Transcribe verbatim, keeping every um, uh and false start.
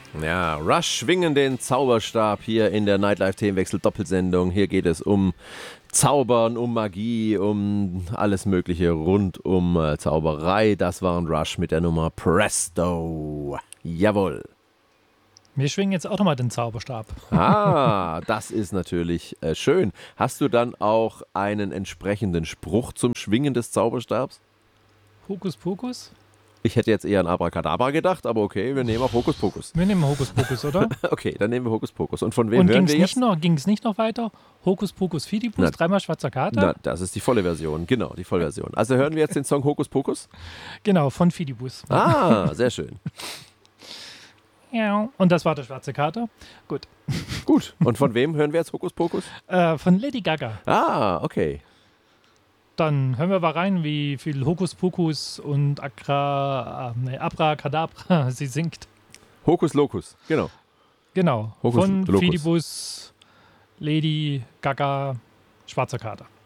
Ja, Rush schwingen den Zauberstab hier in der Nightlife-Themenwechsel-Doppelsendung. Hier geht es um Zaubern, um Magie, um alles Mögliche rund um äh, Zauberei. Das waren Rush mit der Nummer Presto. Jawohl. Wir schwingen jetzt auch nochmal den Zauberstab. Ah, das ist natürlich äh, schön. Hast du dann auch einen entsprechenden Spruch zum Schwingen des Zauberstabs? Hokus Pokus? Ich hätte jetzt eher an Abracadabra gedacht, aber okay, wir nehmen auch Hokus Pokus. Wir nehmen Hokus Pokus, oder? Okay, dann nehmen wir Hokus Pokus. Und von wem Und hören ging's wir nicht jetzt? noch, ging es nicht noch weiter? Hokus Pokus Fidibus, Na, dreimal schwarzer Kater? Na, das ist die volle Version, genau, die Vollversion. Also hören wir jetzt den Song Hokus Pokus? Genau, von Fidibus. Ah, sehr schön. Ja. Und das war der schwarze Kater. Gut. Gut. Und von wem hören wir jetzt Hokus Pokus? Äh, von Lady Gaga. Ah, okay. Dann hören wir mal rein, wie viel Hokus Pokus und Akra, äh, nee, Abracadabra sie singt. Hokus Locus, genau. Genau. Hokus von Locus. Fidibus, Lady Gaga, schwarzer Kater.